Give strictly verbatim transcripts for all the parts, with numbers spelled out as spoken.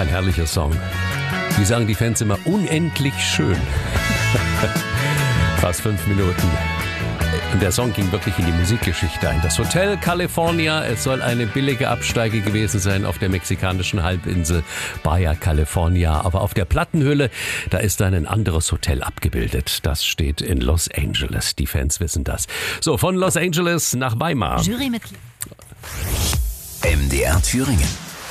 ein herrlicher Song. Wie sagen die Fans immer, unendlich schön. Fast fünf Minuten. Und der Song ging wirklich in die Musikgeschichte ein. Das Hotel California, es soll eine billige Absteige gewesen sein auf der mexikanischen Halbinsel Baja California. Aber auf der Plattenhülle, da ist dann ein anderes Hotel abgebildet. Das steht in Los Angeles. Die Fans wissen das. So, von Los Angeles nach Weimar. Jurymitglied. M D R Thüringen.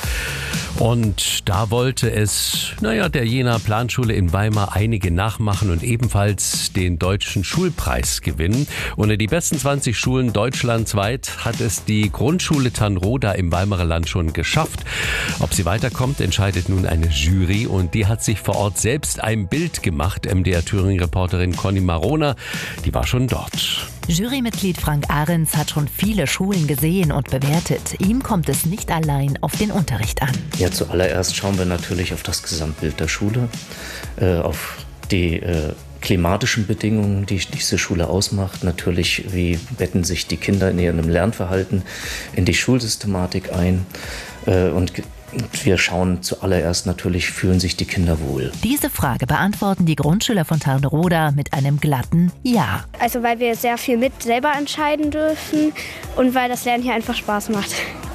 Und da wollte es, naja, der Jena Planschule in Weimar einige nachmachen und ebenfalls den deutschen Schulpreis gewinnen. Unter die besten zwanzig Schulen deutschlandweit hat es die Grundschule Tanroda im Weimarer Land schon geschafft. Ob sie weiterkommt, entscheidet nun eine Jury und die hat sich vor Ort selbst ein Bild gemacht. M D R Thüringen-Reporterin Conny Marona, die war schon dort. Jurymitglied Frank Ahrens hat schon viele Schulen gesehen und bewertet. Ihm kommt es nicht allein auf den Unterricht an. Ja, zuallererst schauen wir natürlich auf das Gesamtbild der Schule, äh, auf die äh, klimatischen Bedingungen, die diese Schule ausmacht. Natürlich, wie betten sich die Kinder in ihrem Lernverhalten in die Schulsystematik ein äh, und wir schauen zuallererst natürlich, fühlen sich die Kinder wohl. Diese Frage beantworten die Grundschüler von Tanroda mit einem glatten Ja. Also weil wir sehr viel mit selber entscheiden dürfen und weil das Lernen hier einfach Spaß macht.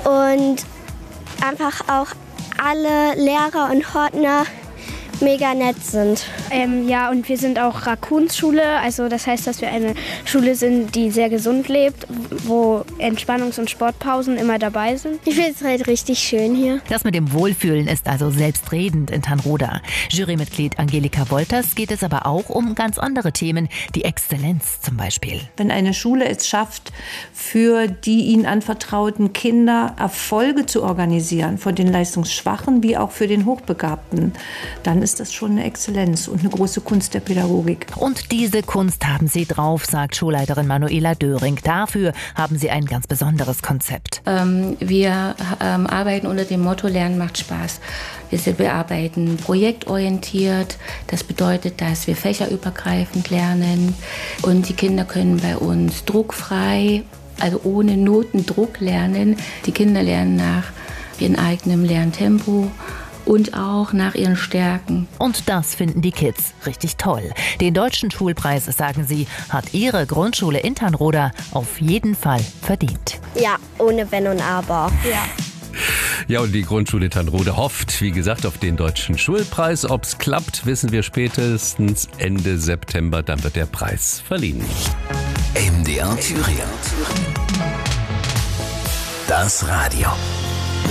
Und einfach auch alle Lehrer und Hortner mega nett sind. Ähm, ja, und wir sind auch Raccoons-Schule, also das heißt, dass wir eine Schule sind, die sehr gesund lebt, wo Entspannungs- und Sportpausen immer dabei sind. Ich finde es halt richtig schön hier. Das mit dem Wohlfühlen ist also selbstredend in Tanroda. Jurymitglied Angelika Wolters geht es aber auch um ganz andere Themen, die Exzellenz zum Beispiel. Wenn eine Schule es schafft, für die ihnen anvertrauten Kinder Erfolge zu organisieren, von den Leistungsschwachen wie auch für den Hochbegabten, dann ist das schon eine Exzellenz und eine große Kunst der Pädagogik. Und diese Kunst haben sie drauf, sagt Schulleiterin Manuela Döring. Dafür haben sie ein ganz besonderes Konzept. Ähm, wir ähm, arbeiten unter dem Motto Lernen macht Spaß. Wir, sind, wir arbeiten projektorientiert. Das bedeutet, dass wir fächerübergreifend lernen und die Kinder können bei uns druckfrei, also ohne Notendruck lernen. Die Kinder lernen nach ihrem eigenen Lerntempo und auch nach ihren Stärken. Und das finden die Kids richtig toll. Den deutschen Schulpreis, sagen sie, hat ihre Grundschule in Tanroda auf jeden Fall verdient. Ja, ohne Wenn und Aber. Ja. Ja, und die Grundschule Tanroda hofft, wie gesagt, auf den deutschen Schulpreis. Ob es klappt, wissen wir spätestens Ende September. Dann wird der Preis verliehen. M D R Thüringen. Das Radio.